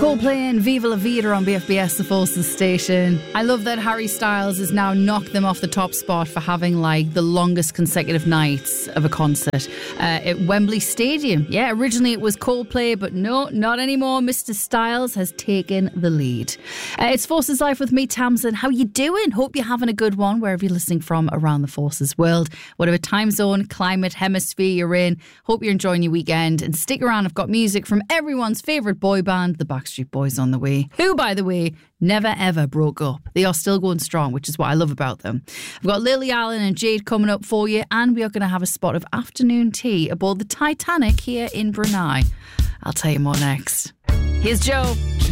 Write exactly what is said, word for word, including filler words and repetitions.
Coldplay and Viva La Vida on B F B S, the Forces station. I love that Harry Styles has now knocked them off the top spot for having like the longest consecutive nights of a concert uh, at Wembley Stadium. Yeah, originally it was Coldplay, but no, not anymore. Mister Styles has taken the lead. Uh, it's Forces Life with me, Tamsin. How you doing? Hope you're having a good one wherever you're listening from around the Forces world. Whatever time zone, climate, hemisphere you're in. Hope you're enjoying your weekend. And stick around, I've got music from everyone's favourite boy band, the Backstreet Boys, on the way, who, by the way, never ever broke up. They are still going strong, which is what I love about them. I've got Lily Allen and Jade coming up for you, and we are going to have a spot of afternoon tea aboard the Titanic here in Brunei. I'll tell you more next. Here's Joe.